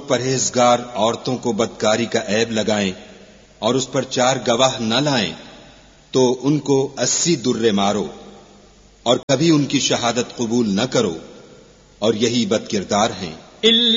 परहेजगार औरतों को बदकारी का ऐब लगाएं और उस पर 4 गवाह न लाएं तो उनको 80 दुर्रे मारो और कभी उनकी शहादत कबूल न करो और यही बदकिरदार हैं।